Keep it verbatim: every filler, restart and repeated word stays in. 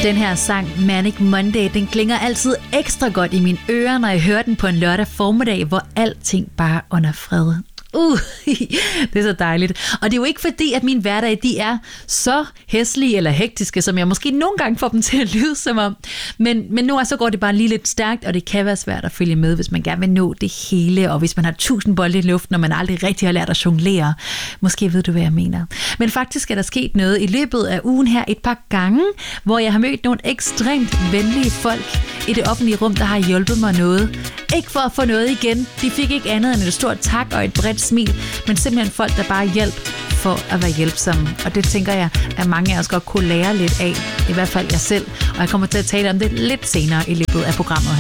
Den her sang, Manic Monday, den klinger altid ekstra godt i mine ører, når jeg hører den på en lørdag formiddag, hvor alting bare er under fred. Uh, det er så dejligt. Og det er jo ikke fordi, at mine hverdage, de er så hæslige eller hektiske, som jeg måske nogle gange får dem til at lyde som om. Men, men nu så går det bare lige lidt stærkt, og det kan være svært at følge med, hvis man gerne vil nå det hele, og hvis man har tusind bolde i luften, og man aldrig rigtig har lært at jonglere. Måske ved du, hvad jeg mener. Men faktisk er der sket noget i løbet af ugen her et par gange, hvor jeg har mødt nogle ekstremt venlige folk i det offentlige rum, der har hjulpet mig noget. Ikke for at få noget igen. De fik ikke andet end et stort tak og et bredt smil, men simpelthen folk, der bare hjælp for at være hjælpsomme. Og det tænker jeg, at mange af os godt kunne lære lidt af. I hvert fald jeg selv. Og jeg kommer til at tale om det lidt senere i løbet af programmet her.